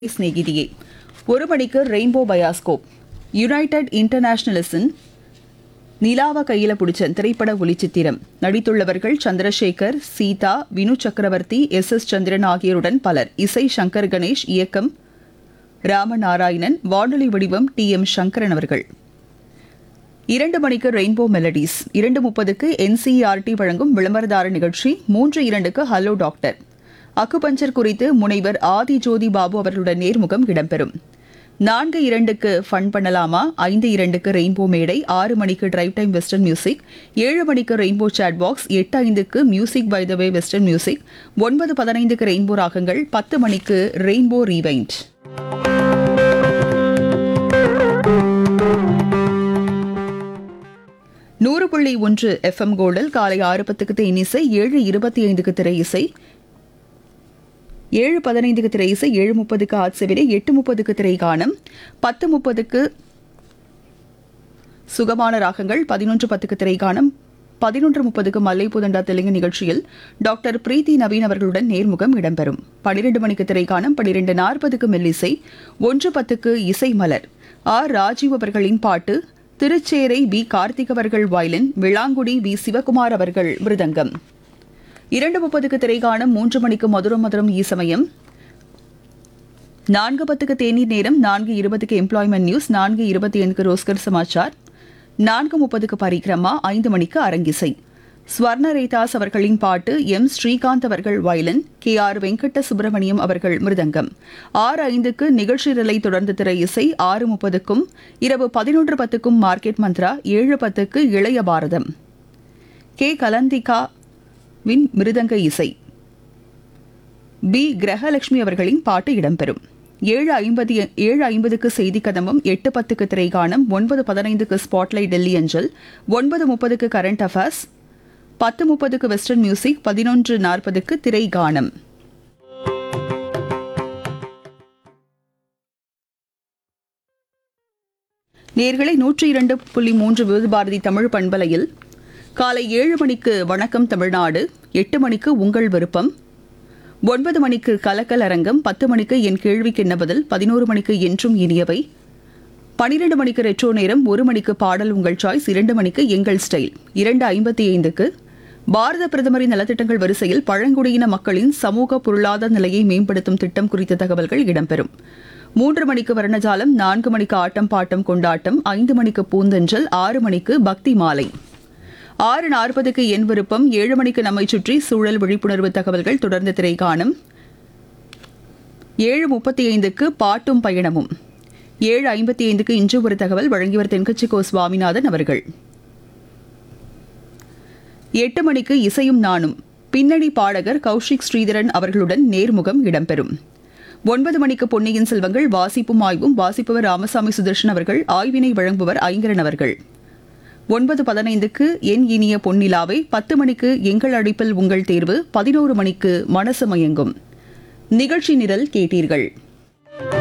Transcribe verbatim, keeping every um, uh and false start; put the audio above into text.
സ്നേഹിതിയെ ഒരു മണിക്ക് rainbow ബയാസ്കോപ്പ് United இன்டர்நேஷனலிஸின் நிலாவ கையில புடிச்சன் திரைப்பட ஒளிச்சித்திரம் நடித்துள்ளவர்கள் சந்திரசேகர், சீதா, வினு சக்கரவர்த்தி, எஸ் எஸ் சந்திரன் ஆகியோருடன் பலர். இசை சங்கர் கணேஷ், இயக்கம் ராமநாராயணன், வானொலி வடிவம் டி எம் சங்கரன் அவர்கள். இரண்டு மணிக்கு ரெயின்போ மெலடிஸ், இரண்டு முப்பதுக்கு என்சிஇஆர்டி வழங்கும் விளம்பரதார நிகழ்ச்சி, மூன்று இரண்டுக்கு ஹலோ டாக்டர் அக்குபஞ்சர் குறித்து முனைவர் ஆதி ஜோதி பாபு அவர்களுடன் நேர்முகம் இடம்பெறும். நான்கு இரண்டுக்கு ஃபன் பண்ணலாமா, ஐந்து இரண்டுக்கு ரெயின்போ மேடை, ஆறு மணிக்கு டிரைவ் டைம் வெஸ்டர்ன் மியூசிக், ஏழு மணிக்கு ரெயின்போ சாட் பாக்ஸ், எட்டு ஐந்துக்கு music by the way western music, ஒன்பது பதினைந்துக்கு ரெயின்போ ராகங்கள், பத்து மணிக்கு ரெயின்போ ரீவைண்ட். நூறு புள்ளி ஒன்று எஃப்எம் கோல்டில் காலை ஆறு பத்துக்கு தேனிசை, ஏழு இருபத்தி ஐந்துக்கு திரை இசை, ஏழு பதினைந்துக்கு திரை இசை, ஏழு முப்பதுக்கு ஆட்சேவிரை, எட்டு முப்பதுக்கு திரை கானம், பத்து முப்பதுக்கு சுகமான ராகங்கள், பதினொன்று பத்துக்கு திரை கானம், பதினொன்று முப்பதுக்கு மல்லை புதண்டா தெலுங்கு நிகழ்ச்சியில் டாக்டர் பிரீத்தி நவீன் அவர்களுடன் நேர்முகம் இடம்பெறும். பனிரெண்டு மணிக்கு திரை கானம், பனிரெண்டு நாற்பதுக்கு மெல்லிசை, ஒன்று பத்துக்கு இசை மலர், ஆர் ராஜீவ் அவர்களின் பாட்டு, திருச்சேரை பி கார்த்திக் அவர்கள் வயலின், விளாங்குடி வி சிவகுமார் அவர்கள் மிருதங்கம். இரண்டு முப்பதுக்கு திரைகாணம், மூன்று மணிக்கு மதுரம் மதுரம் ஈசமயம், நான்கு பத்துக்கு தேநீர் நேரம், நான்கு இருபதுக்கு எம்ப்ளாய்மெண்ட் நியூஸ், நான்கு இருபத்தி ஐந்துக்கு ரோஸ்கர் சமாச்சார், நான்கு முப்பதுக்கு பரிக்கிரமா, ஐந்து மணிக்கு அரங்கிசை. ஸ்வர்ண ரேதாஸ் அவர்களின் பாட்டு, எம் ஸ்ரீகாந்த் அவர்கள் violin, K R Venkata Subramaniam அவர்கள் மிருதங்கம். ஆறு ஐந்துக்கு நிகழ்ச்சி நிலை தொடர்ந்து திரை இசை, ஆறு முப்பதுக்கும் இரவு பதினொன்று பத்துக்கும் மார்க்கெட் மந்த்ரா, ஏழு பத்துக்கு இளைய பாரதம், கே கலந்திகா வின் மிருதங்க இசை, பி கிரகலட்சுமி அவர்களின் பாட்டு இடம்பெறும். ஏழு ஐம்பது ஏழு ஐம்பதுக்கு செய்தி கதம்பம், எட்டு பத்துக்கு திரைகாணம், ஒன்பது பதினைந்துக்கு ஸ்பாட்லைட் டெல்லி அஞ்சல், ஒன்பது முப்பதுக்கு கரண்ட் அஃபேர்ஸ், பத்து முப்பதுக்கு வெஸ்டர்ன் மியூசிக், பதினொன்று நாற்பதுக்கு திரை கானம். நேர்களை நூற்றி இரண்டு புள்ளி மூன்று விருது பாரதி தமிழ் பண்பலையில் காலை ஏழு மணிக்கு வணக்கம் தமிழ்நாடு, எட்டு மணிக்கு உங்கள் விருப்பம், ஒன்பது மணிக்கு கலக்கல் அரங்கம், பத்து மணிக்கு என் கேள்விக்கு என்ன பதில், பதினோரு மணிக்கு என்றும் இனியவை, பனிரெண்டு மணிக்கு ரெட்ரோ நேரம், ஒரு மணிக்கு பாடல் உங்கள் சாய்ஸ், இரண்டு மணிக்கு எங்கள் ஸ்டைல், இரண்டு ஐம்பத்தி ஐந்துக்கு பாரத பிரதமரின் நலத்திட்டங்கள் வரிசையில் பழங்குடியின மக்களின் சமூக பொருளாதார நிலையை மேம்படுத்தும் திட்டம் குறித்த தகவல்கள் இடம்பெறும். மூன்று மணிக்கு வர்ணஜாலம், நான்கு மணிக்கு ஆட்டம் பாட்டம் கொண்டாட்டம், ஐந்து மணிக்கு பூந்தென்றல், ஆறு மணிக்கு பக்தி மாலை, ஆறு நாற்பதுக்கு என் விருப்பம், ஏழு மணிக்கு நம்மை சுற்றி சூழல் விழிப்புணர்வு தகவல்கள் தொடர்ந்து திரை காணும், ஏழு முப்பத்தி ஐந்துக்கு பாட்டும் பயணமும், ஏழு ஐம்பத்தி ஐந்துக்கு இன்று ஒரு தகவல் வழங்கியவர் தென்கட்சி கோ சுவாமிநாதன் அவர்கள். எட்டு மணிக்கு இசையும் நானும், பின்னணி பாடகர் கௌஷிக் ஸ்ரீதரன் அவர்களுடன் நேர்முகம் இடம்பெறும். ஒன்பது மணிக்கு பொன்னியின் செல்வங்கள், வாசிப்பும் ஆய்வும், வாசிப்பவர் ராமசாமி சுதர்ஷன் அவர்கள், ஆய்வினை வழங்குபவர் ஐங்கரன் அவர்கள். ஒன்பது பதினைந்துக்கு என் இனிய பொன்னிலாவை, பத்து மணிக்கு எங்கள் அழைப்பில் உங்கள் தேர்வு, பதினோரு மணிக்கு மனசு மயங்கும். நிகழ்ச்சி நிரல் கேட்டீர்கள்.